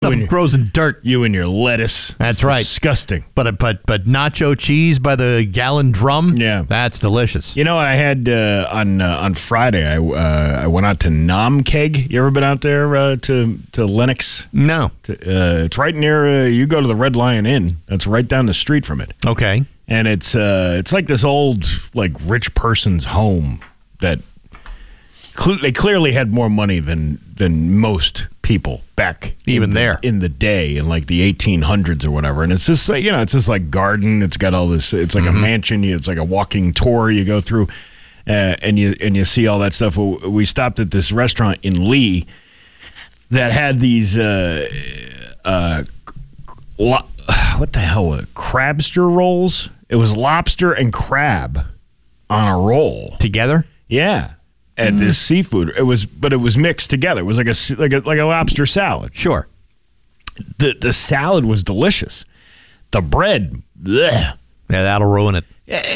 stuff grows in dirt. You and your lettuce. That's right. Disgusting. But nacho cheese by the gallon drum. Yeah, that's delicious. You know what I had on Friday? I went out to Nom Keg. You ever been out there to Lenox? No. It's right near. You go to the Red Lion Inn. That's right down the street from it. Okay. And it's like this old like rich person's home that they clearly had more money than most people back even there in the day in like the 1800s or whatever. And it's just like, it's just like garden. It's got all this. It's like a mansion. It's like a walking tour you go through, and you see all that stuff. We stopped at this restaurant in Lee that had these what the hell? Crabster rolls. It was lobster and crab on a roll together. Yeah. At this seafood, it was mixed together. It was like a lobster salad. Sure. The salad was delicious. The bread, bleh. Yeah, that'll ruin it.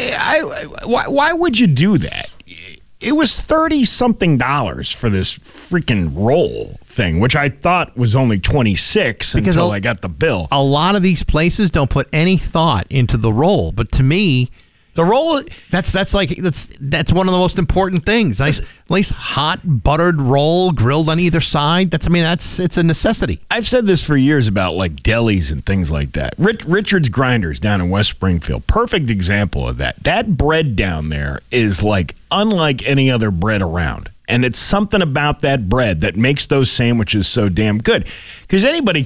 Why would you do that? It was $30-something for this freaking roll thing, which I thought was only $26 until I got the bill. A lot of these places don't put any thought into the roll, but to me, the roll that's one of the most important things. Nice hot buttered roll grilled on either side. It's a necessity. I've said this for years about like delis and things like that. Richard's Grinders down in West Springfield, perfect example of that. That bread down there is like unlike any other bread around. And it's something about that bread that makes those sandwiches so damn good. Because anybody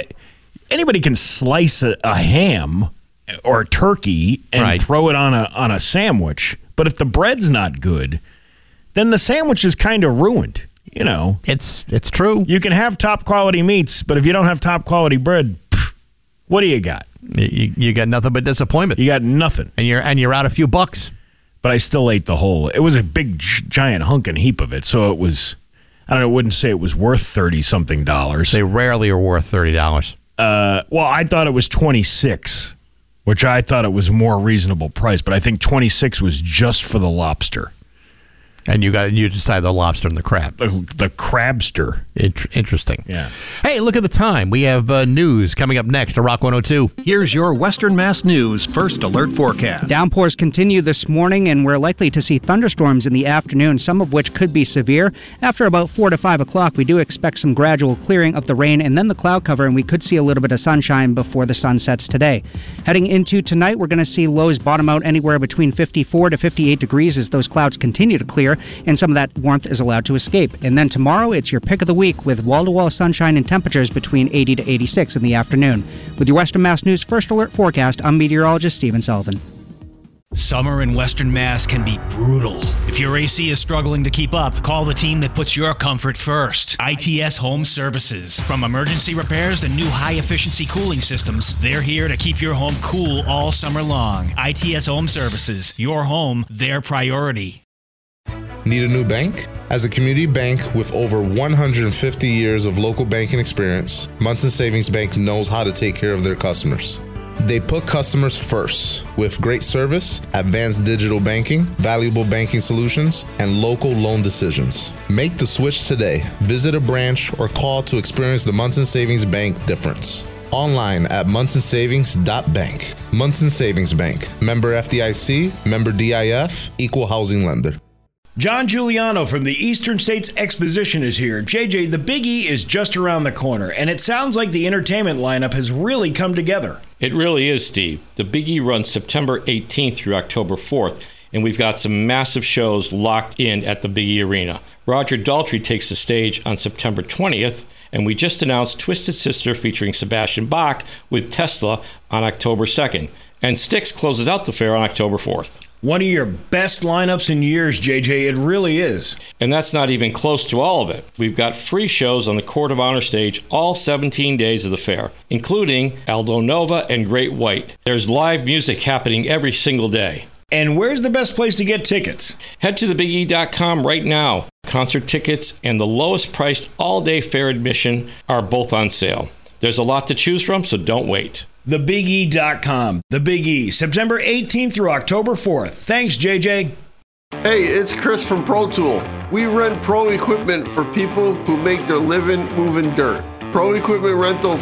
can slice a ham or a turkey and throw it on a sandwich. But if the bread's not good, then the sandwich is kind of ruined. It's true. You can have top quality meats, but if you don't have top quality bread, what do you got? You got nothing but disappointment. You got nothing, and you're out a few bucks. But I still ate the whole. It was a big giant hunk and heap of it, so it was. I don't know. I wouldn't say it was worth $30-something. They rarely are worth $30. Well, I thought it was $26. Which I thought it was a more reasonable price, but I think $26 was just for the lobster. And you decided the lobster and the crab. The crabster. Interesting. Yeah. Hey, look at the time. We have news coming up next to Rock 102. Here's your Western Mass News First Alert Forecast. Downpours continue this morning, and we're likely to see thunderstorms in the afternoon, some of which could be severe. After about 4 to 5 o'clock, we do expect some gradual clearing of the rain and then the cloud cover, and we could see a little bit of sunshine before the sun sets today. Heading into tonight, we're going to see lows bottom out anywhere between 54 to 58 degrees as those clouds continue to clear, and some of that warmth is allowed to escape. And then tomorrow, it's your pick of the week with wall-to-wall sunshine and temperatures between 80 to 86 in the afternoon. With your Western Mass News First Alert forecast, I'm meteorologist Stephen Sullivan. Summer in Western Mass can be brutal. If your AC is struggling to keep up, call the team that puts your comfort first. ITS Home Services. From emergency repairs to new high-efficiency cooling systems, they're here to keep your home cool all summer long. ITS Home Services. Your home, their priority. Need a new bank? As a community bank with over 150 years of local banking experience, Munson Savings Bank knows how to take care of their customers. They put customers first with great service, advanced digital banking, valuable banking solutions, and local loan decisions. Make the switch today. Visit a branch or call to experience the Munson Savings Bank difference. Online at munsonsavings.bank. Munson Savings Bank. Member FDIC, member DIF, equal housing lender. John Giuliano from the Eastern States Exposition is here. JJ, the Big E is just around the corner, and it sounds like the entertainment lineup has really come together. It really is, Steve. The Big E runs September 18th through October 4th, and we've got some massive shows locked in at the Big E Arena. Roger Daltrey takes the stage on September 20th, and we just announced Twisted Sister featuring Sebastian Bach with Tesla on October 2nd. And Styx closes out the fair on October 4th. One of your best lineups in years, JJ. It really is. And that's not even close to all of it. We've got free shows on the Court of Honor stage all 17 days of the fair, including Aldo Nova and Great White. There's live music happening every single day. And where's the best place to get tickets? Head to thebige.com right now. Concert tickets and the lowest priced all-day fair admission are both on sale. There's a lot to choose from, so don't wait. TheBigE.com. The Big E, September 18th through October 4th. Thanks, JJ. Hey, it's Chris from Pro Tool. We rent pro equipment for people who make their living moving dirt. Pro equipment rental